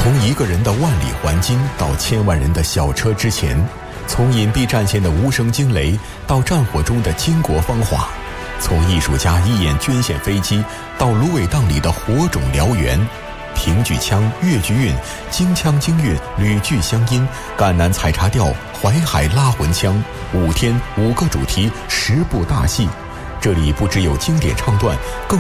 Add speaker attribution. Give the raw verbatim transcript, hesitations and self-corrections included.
Speaker 1: 从一个人的万里还金到千万人的小车之前，从隐蔽战线的无声惊雷到战火中的巾帼芳华，从艺术家一眼捐献飞机到芦苇荡里的火种燎原，评剧腔、越剧韵、京腔京韵、吕剧相音、赣南采茶调、淮海拉魂腔，五天五个主题，十部大戏。这里不只有经典唱段，更